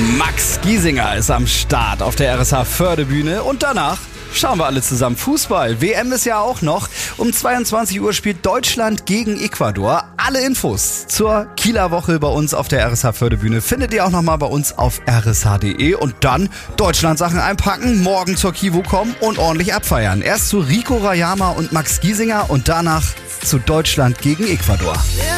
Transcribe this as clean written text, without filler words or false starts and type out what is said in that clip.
Max Giesinger ist am Start auf der RSH Förde-Bühne und danach schauen wir alle zusammen Fußball. WM ist ja auch noch. Um 22 Uhr spielt Deutschland gegen Ecuador. Alle Infos zur Kieler Woche bei uns auf der RSH Förde-Bühne findet ihr auch nochmal bei uns auf rsh.de und dann Deutschland-Sachen einpacken, morgen zur Kivu kommen und ordentlich abfeiern. Erst zu Rico Rayama und Max Giesinger und danach zu Deutschland gegen Ecuador.